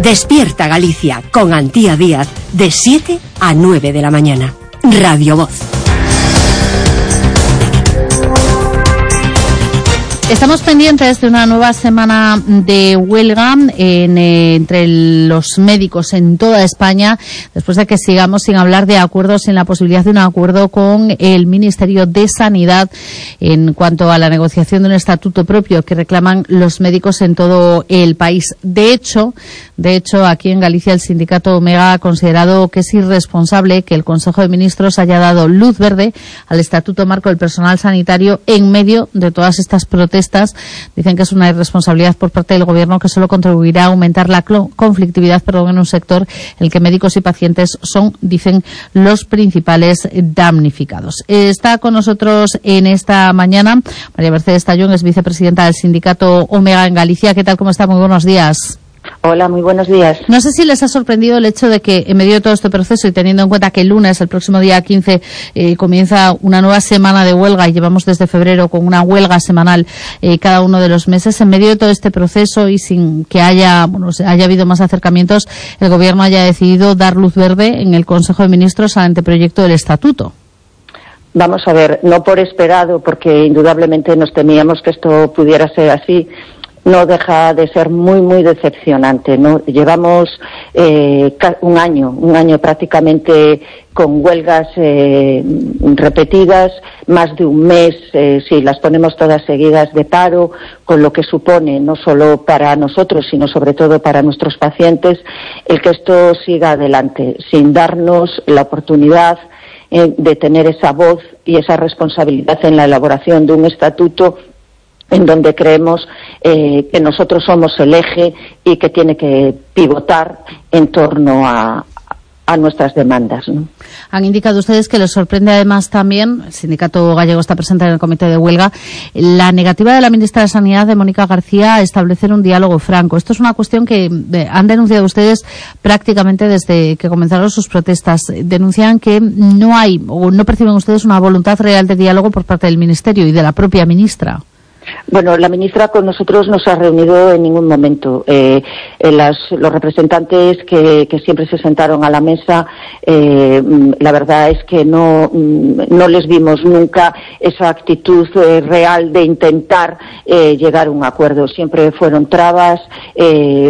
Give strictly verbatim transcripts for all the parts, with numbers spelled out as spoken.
Despierta Galicia con Antía Díaz de siete a nueve de la mañana. Radio Voz. Estamos pendientes de una nueva semana de huelga en, eh, entre los médicos en toda España, después de que sigamos sin hablar de acuerdos, sin la posibilidad de un acuerdo con el Ministerio de Sanidad en cuanto a la negociación de un estatuto propio que reclaman los médicos en todo el país. De hecho, de hecho, aquí en Galicia el sindicato Omega ha considerado que es irresponsable que el Consejo de Ministros haya dado luz verde al Estatuto Marco del Personal Sanitario en medio de todas estas protestas. Dicen que es una irresponsabilidad por parte del Gobierno que solo contribuirá a aumentar la conflictividad perdón, en un sector en el que médicos y pacientes son, dicen, los principales damnificados. Está con nosotros en esta mañana María Mercedes Tallón, es vicepresidenta del sindicato Omega en Galicia. ¿Qué tal? ¿Cómo está? Muy buenos días. Hola, muy buenos días. No sé si les ha sorprendido el hecho de que en medio de todo este proceso y teniendo en cuenta que el lunes, el próximo día quince, eh, comienza una nueva semana de huelga y llevamos desde febrero con una huelga semanal eh, cada uno de los meses, en medio de todo este proceso y sin que haya, bueno, haya habido más acercamientos, el Gobierno haya decidido dar luz verde en el Consejo de Ministros al anteproyecto del Estatuto. Vamos a ver, no por esperado, porque indudablemente nos temíamos que esto pudiera ser así. No deja de ser muy, muy decepcionante, ¿no? Llevamos eh, un año, un año prácticamente con huelgas eh, repetidas, más de un mes, eh, si las ponemos todas seguidas, de paro, con lo que supone no solo para nosotros, sino sobre todo para nuestros pacientes, el que esto siga adelante, sin darnos la oportunidad eh, de tener esa voz y esa responsabilidad en la elaboración de un estatuto en donde creemos eh, que nosotros somos el eje y que tiene que pivotar en torno a, a nuestras demandas, ¿no? Han indicado ustedes que les sorprende además también, el sindicato gallego está presente en el comité de huelga, la negativa de la ministra de Sanidad, de Mónica García, a establecer un diálogo franco. Esto es una cuestión que eh, han denunciado ustedes prácticamente desde que comenzaron sus protestas. Denuncian que no hay o no perciben ustedes una voluntad real de diálogo por parte del Ministerio y de la propia ministra. Bueno, la ministra con nosotros no se ha reunido en ningún momento. Eh, las, los representantes que, que siempre se sentaron a la mesa, eh, la verdad es que no, no les vimos nunca esa actitud eh, real de intentar eh, llegar a un acuerdo. Siempre fueron trabas, eh,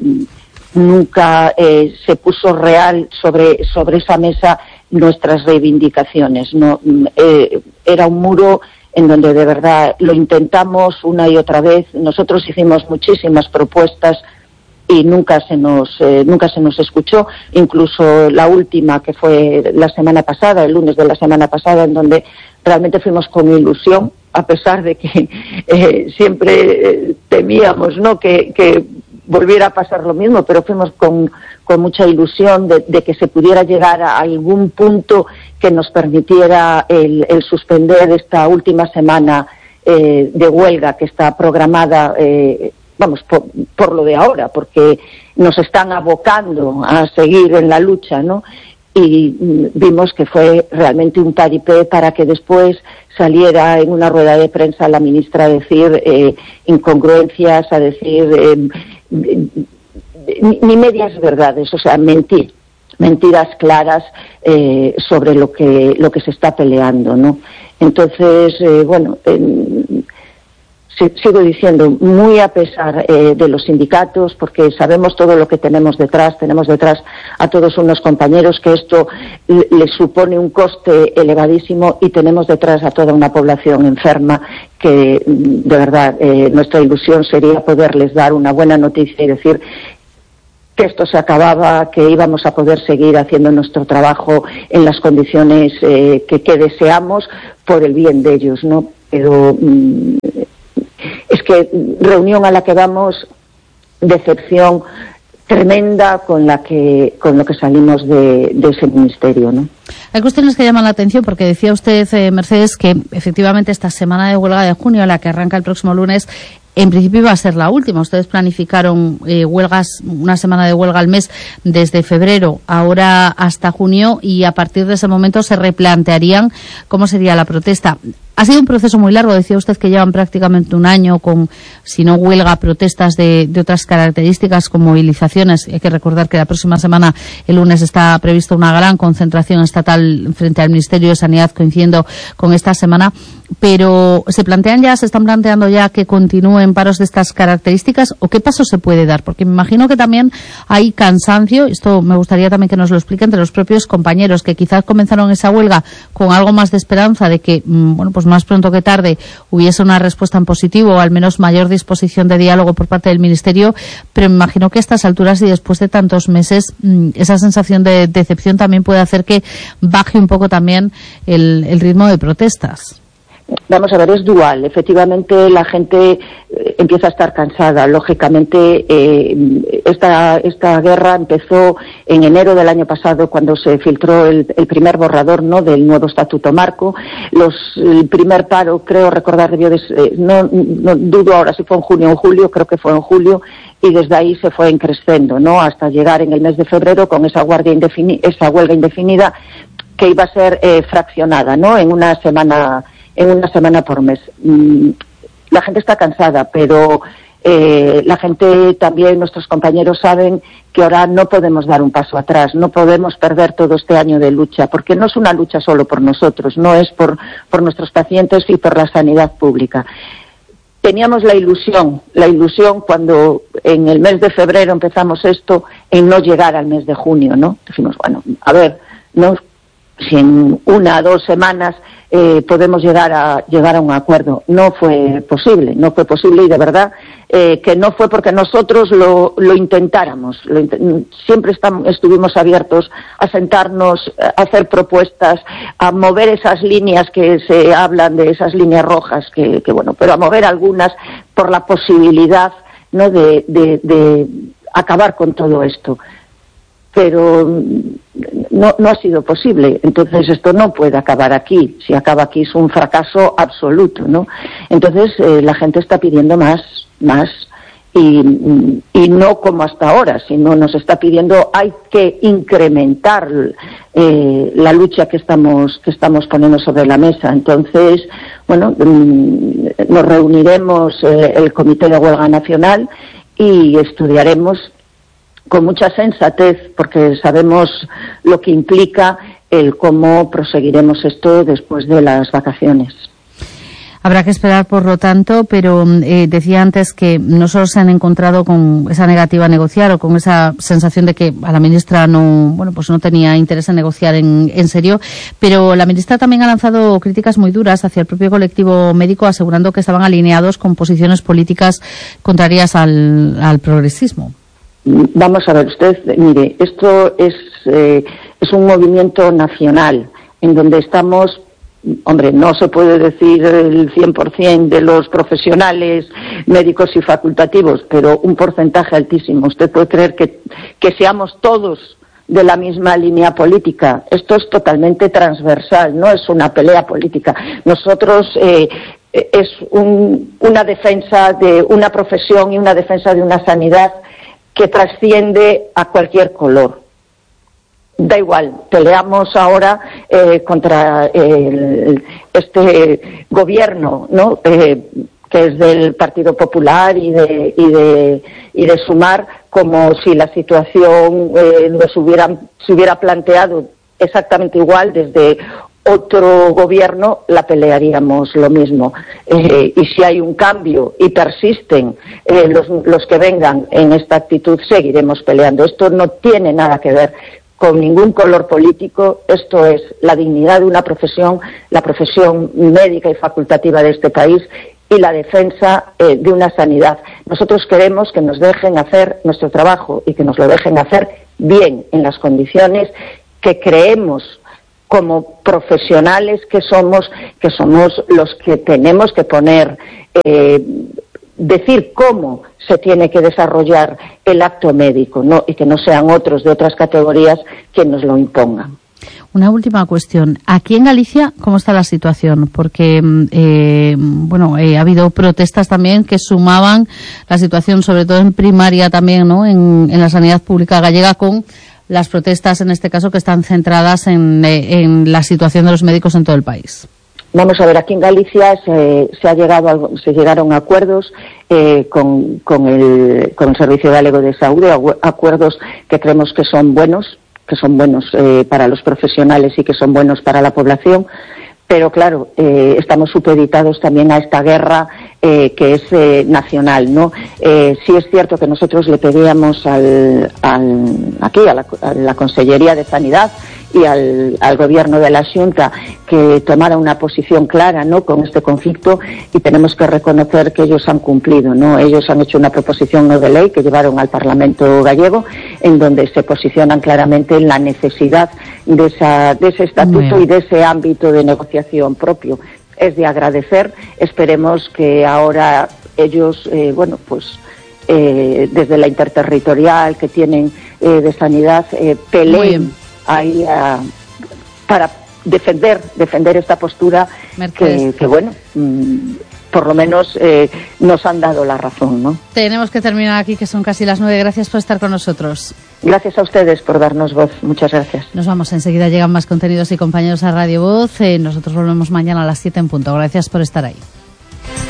nunca eh, se puso real sobre, sobre esa mesa nuestras reivindicaciones. No, eh, era un muro en donde de verdad lo intentamos una y otra vez. Nosotros hicimos muchísimas propuestas y nunca se nos eh, nunca se nos escuchó, incluso la última que fue la semana pasada, el lunes de la semana pasada, en donde realmente fuimos con ilusión, a pesar de que eh, siempre eh, temíamos, ¿no?, que, que volviera a pasar lo mismo, pero fuimos con, con mucha ilusión de, de que se pudiera llegar a algún punto que nos permitiera el, el suspender esta última semana eh, de huelga que está programada, eh, vamos, por, por lo de ahora, porque nos están abocando a seguir en la lucha, ¿no? Y mm, vimos que fue realmente un paripé para que después saliera en una rueda de prensa la ministra a decir eh, incongruencias, a decir eh, ni, ni medias verdades, o sea, mentir, mentiras claras eh, sobre lo que lo que se está peleando, ¿no? Entonces, eh, bueno, eh, sigo diciendo, muy a pesar eh, de los sindicatos, porque sabemos todo lo que tenemos detrás, tenemos detrás a todos unos compañeros que esto les supone un coste elevadísimo y tenemos detrás a toda una población enferma que, de verdad, eh, nuestra ilusión sería poderles dar una buena noticia y decir que esto se acababa, que íbamos a poder seguir haciendo nuestro trabajo en las condiciones eh, que, que deseamos por el bien de ellos, ¿no? Pero mm, es que reunión a la que vamos, decepción tremenda con la que con lo que salimos de, de ese ministerio, ¿no? Hay cuestiones que llaman la atención porque decía usted, eh, Mercedes, que efectivamente esta semana de huelga de junio, la que arranca el próximo lunes, En principio iba a ser la última. Ustedes planificaron eh, huelgas, una semana de huelga al mes desde febrero, ahora hasta junio, y a partir de ese momento se replantearían cómo sería la protesta. Ha sido un proceso muy largo, decía usted que llevan prácticamente un año con, si no huelga, protestas de, de otras características como movilizaciones. Hay que recordar que la próxima semana, el lunes, está prevista una gran concentración estatal frente al Ministerio de Sanidad, coincidiendo con esta semana. Pero ¿se plantean ya, se están planteando ya que continúen paros de estas características o qué paso se puede dar? Porque me imagino que también hay cansancio, esto me gustaría también que nos lo expliquen, entre los propios compañeros que quizás comenzaron esa huelga con algo más de esperanza de que, bueno, pues más pronto que tarde hubiese una respuesta en positivo o al menos mayor disposición de diálogo por parte del Ministerio, pero me imagino que a estas alturas y después de tantos meses esa sensación de decepción también puede hacer que baje un poco también el, el ritmo de protestas. Vamos a ver, es dual. Efectivamente, la gente eh, empieza a estar cansada. Lógicamente, eh, esta, esta guerra empezó en enero del año pasado, cuando se filtró el, el primer borrador, ¿no?, del nuevo Estatuto Marco. Los, el primer paro, creo recordar, debió de, eh, no, no dudo ahora si fue en junio o en julio, creo que fue en julio, y desde ahí se fue increciendo, ¿no?, hasta llegar en el mes de febrero con esa, guardia indefini- esa huelga indefinida que iba a ser eh, fraccionada, ¿no?, en una semana en una semana por mes. La gente está cansada, pero eh, la gente también, nuestros compañeros saben que ahora no podemos dar un paso atrás, no podemos perder todo este año de lucha, porque no es una lucha solo por nosotros, no es por, por nuestros pacientes y por la sanidad pública. Teníamos la ilusión, la ilusión cuando en el mes de febrero empezamos esto, en no llegar al mes de junio, ¿no? Dijimos, bueno, a ver, no, si en una o dos semanas eh, podemos llegar a llegar a un acuerdo. No fue posible, no fue posible y de verdad eh, que no fue porque nosotros lo, lo intentáramos. Lo int- siempre estamos, estuvimos abiertos a sentarnos, a hacer propuestas, a mover esas líneas que se hablan de esas líneas rojas, que, que bueno, pero a mover algunas por la posibilidad, ¿no?, de, de, de acabar con todo esto. Pero no, no ha sido posible. Entonces esto no puede acabar aquí. Si acaba aquí es un fracaso absoluto, ¿no? Entonces eh, la gente está pidiendo más, más y, y no como hasta ahora, sino nos está pidiendo, hay que incrementar eh, la lucha que estamos que estamos poniendo sobre la mesa. Entonces, bueno, nos reuniremos eh, el Comité de Huelga Nacional y estudiaremos con mucha sensatez, porque sabemos lo que implica el cómo proseguiremos esto después de las vacaciones. Habrá que esperar, por lo tanto, pero eh, decía antes que no solo se han encontrado con esa negativa a negociar o con esa sensación de que a la ministra no, bueno, pues no tenía interés en negociar en, en serio, pero la ministra también ha lanzado críticas muy duras hacia el propio colectivo médico, asegurando que estaban alineados con posiciones políticas contrarias al, al progresismo. Vamos a ver, usted, mire, esto es, eh, es un movimiento nacional en donde estamos, hombre, no se puede decir el cien por ciento de los profesionales médicos y facultativos, pero un porcentaje altísimo. Usted puede creer que, que seamos todos de la misma línea política. Esto es totalmente transversal, no es una pelea política. Nosotros eh, es un, una defensa de una profesión y una defensa de una sanidad que trasciende a cualquier color. Da igual, peleamos ahora eh, contra el, este gobierno, ¿no?, eh, que es del Partido Popular y de y de y de Sumar, como si la situación eh, nos hubieran se hubiera planteado exactamente igual desde otro gobierno, la pelearíamos lo mismo. Eh, y si hay un cambio y persisten eh, los, los que vengan en esta actitud, seguiremos peleando. Esto no tiene nada que ver con ningún color político. Esto es la dignidad de una profesión, la profesión médica y facultativa de este país y la defensa eh, de una sanidad. Nosotros queremos que nos dejen hacer nuestro trabajo y que nos lo dejen hacer bien, en las condiciones que creemos como profesionales que somos, que somos los que tenemos que poner, eh, decir cómo se tiene que desarrollar el acto médico, ¿no?, y que no sean otros de otras categorías quienes nos lo impongan. Una última cuestión. Aquí en Galicia, ¿cómo está la situación? Porque, eh, bueno, eh, ha habido protestas también que sumaban la situación, sobre todo en primaria también, ¿no? En, en la sanidad pública gallega, con las protestas, en este caso, que están centradas en, eh, en la situación de los médicos en todo el país. Vamos a ver, aquí en Galicia se, se ha llegado a, se llegaron a acuerdos eh, con, con, el, con el Servicio Galego de Saúde, acuerdos que creemos que son buenos, que son buenos eh, para los profesionales y que son buenos para la población, pero claro, eh, estamos supeditados también a esta guerra eh, que es eh, nacional, ¿no? Eh, sí es cierto que nosotros le pedíamos al, al, aquí a la, a la Consellería de Sanidad y al, al gobierno de la Xunta que tomara una posición clara, ¿no?, con este conflicto, y tenemos que reconocer que ellos han cumplido, ¿no? Ellos han hecho una proposición no de ley que llevaron al Parlamento gallego, en donde se posicionan claramente en la necesidad de, esa, de ese estatuto y de ese ámbito de negociación propio. Es de agradecer. Esperemos que ahora ellos, eh, bueno, pues eh, desde la interterritorial que tienen eh, de sanidad, eh, peleen ahí a, para defender defender esta postura que, que, bueno, mmm, por lo menos eh, nos han dado la razón, ¿no? Tenemos que terminar aquí, que son casi las nueve. Gracias por estar con nosotros. Gracias a ustedes por darnos voz. Muchas gracias. Nos vamos. Enseguida llegan más contenidos y compañeros a Radio Voz. Eh, nosotros volvemos mañana a las siete en punto. Gracias por estar ahí.